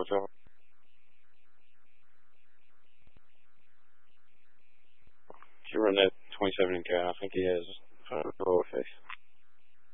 Hotel. Did you run that 27 in cat? I think he has.